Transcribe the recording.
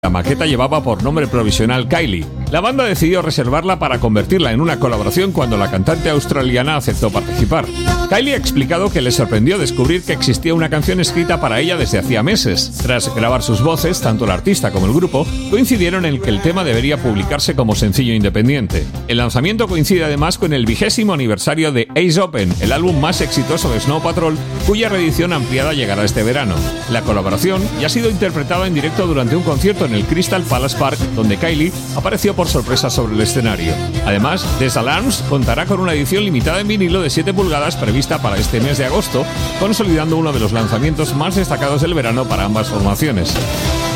La maqueta llevaba por nombre provisional Kylie. La banda decidió reservarla para convertirla en una colaboración cuando la cantante australiana aceptó participar. Kylie ha explicado que le sorprendió descubrir que existía una canción escrita para ella desde hacía meses. Tras grabar sus voces, tanto el artista como el grupo coincidieron en que el tema debería publicarse como sencillo independiente. El lanzamiento coincide además con el 20º aniversario de Ace Open, el álbum más exitoso de Snow Patrol, cuya reedición ampliada llegará este verano. La colaboración ya ha sido interpretada en directo durante un concierto en el Crystal Palace Park, donde Kylie apareció por sorpresa sobre el escenario. Además, The Alarms contará con una edición limitada en vinilo de 7 pulgadas prevista para este mes de agosto, consolidando uno de los lanzamientos más destacados del verano para ambas formaciones.